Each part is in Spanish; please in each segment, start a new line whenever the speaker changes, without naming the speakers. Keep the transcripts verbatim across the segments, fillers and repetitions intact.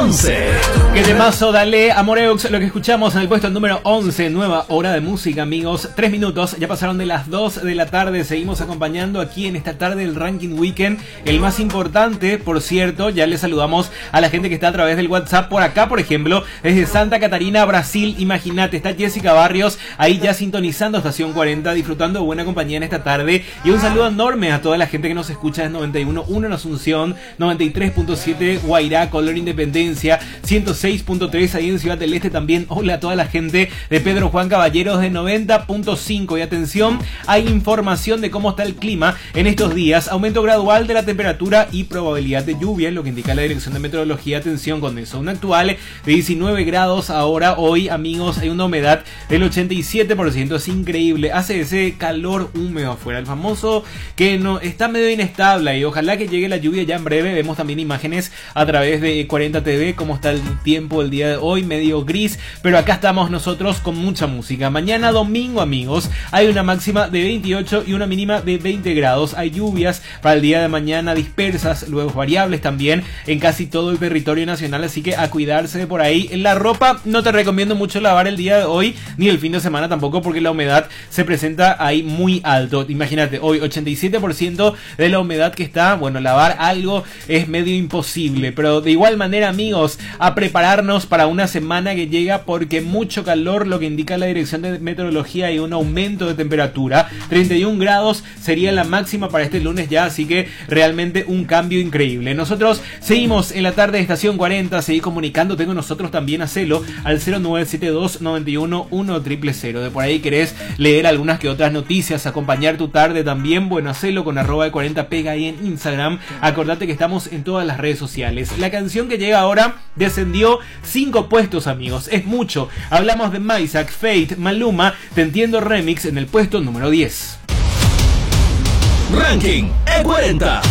once.
Qué temazo, dale, Amoreux, lo que escuchamos en el puesto número once, nueva hora de música, amigos. Tres minutos, ya pasaron de las dos de la tarde, seguimos acompañando aquí en esta tarde del Ranking Weekend, el más importante, por cierto. Ya le saludamos a la gente que está a través del WhatsApp por acá, por ejemplo, desde Santa Catarina, Brasil. Imagínate, está Jessica Barrios ahí ya sintonizando Estación cuarenta, disfrutando de buena compañía en esta tarde. Y un saludo enorme a toda la gente que nos escucha en noventa y uno punto uno en Asunción, noventa y tres punto siete Guairá, Color Independencia, ciento seis punto tres ahí en Ciudad del Este también. Hola a toda la gente de Pedro Juan Caballeros de noventa punto cinco. Y atención, hay información de cómo está el clima en estos días. Aumento gradual de la temperatura y probabilidad de lluvia, lo que indica la Dirección de Meteorología. Atención con eso. Un actual de diecinueve grados ahora. Hoy, amigos, hay una humedad del ochenta y siete por ciento. Es increíble. Hace ese calor húmedo afuera. El famoso que no está medio inestable. Y ojalá que llegue la lluvia ya en breve. Vemos también imágenes a través de cuarenta T V. Cómo está el tiempo el día de hoy. Medio gris. Pero acá estamos nosotros con mucha música. Mañana domingo, amigos, hay una máxima de veintiocho y una mínima de veinte grados. Hay lluvias para el día de mañana dispersas, luego variables también en casi todo el territorio nacional, así que a cuidarse de por ahí. En la ropa no te recomiendo mucho lavar el día de hoy, ni el fin de semana tampoco, porque la humedad se presenta ahí muy alto. Imagínate, hoy ochenta y siete por ciento de la humedad que está, bueno, lavar algo es medio imposible, pero de igual manera, amigos, a prepararnos para una semana que llega, porque mucho calor, lo que indica la Dirección de Meteorología, y un aumento de temperatura. treinta y un grados sería la máxima para este lunes ya, así que realmente un cambio increíble. Nosotros seguimos en la tarde de Estación cuarenta, seguí comunicándote con nosotros también, hacelo al cero nueve siete dos, nueve uno, uno cero cero cero. De por ahí querés leer algunas que otras noticias, acompañar tu tarde también, bueno, hacelo con arroba de cuarenta pega ahí en Instagram. Acordate que estamos en todas las redes sociales. La canción que llega ahora descendió cinco puestos, amigos, es mucho. Hablamos de Maysak, Fate, Maluma, Te Entiendo Remix en el puesto número diez.
Ranking E cuarenta.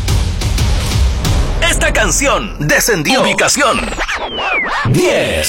Esta canción descendió ubicación diez.